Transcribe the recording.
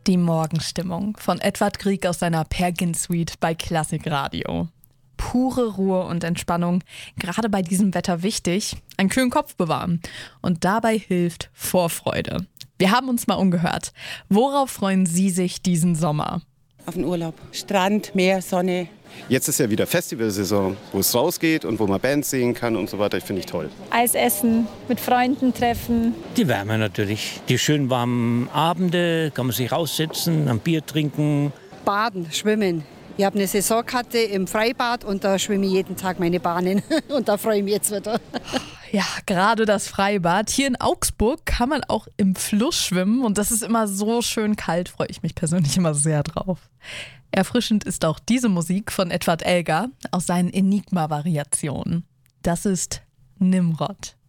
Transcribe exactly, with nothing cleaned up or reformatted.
Die Morgenstimmung von Edvard Grieg aus seiner Perkin Suite bei Klassik Radio. Pure Ruhe und Entspannung, gerade bei diesem Wetter wichtig. Einen kühlen Kopf bewahren. Und dabei hilft Vorfreude. Wir haben uns mal umgehört. Worauf freuen Sie sich diesen Sommer? Auf den Urlaub. Strand, Meer, Sonne. Jetzt ist ja wieder Festivalsaison, wo es rausgeht und wo man Bands sehen kann und so weiter. Ich finde ich toll. Eis essen, mit Freunden treffen. Die Wärme natürlich. Die schön warmen Abende, kann man sich raussetzen, ein Bier trinken. Baden, schwimmen. Ich habe eine Saisonkarte im Freibad und da schwimme ich jeden Tag meine Bahnen. Und da freue ich mich jetzt wieder. Ja, gerade das Freibad. Hier in Augsburg kann man auch im Fluss schwimmen und das ist immer so schön kalt, freue ich mich persönlich immer sehr drauf. Erfrischend ist auch diese Musik von Edward Elgar aus seinen Enigma-Variationen. Das ist Nimrod.